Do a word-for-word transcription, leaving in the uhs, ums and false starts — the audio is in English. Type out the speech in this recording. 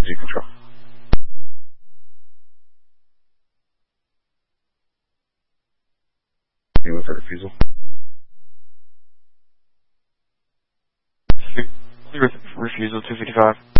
emergency control. With a refusal. Refusal two fifty-five.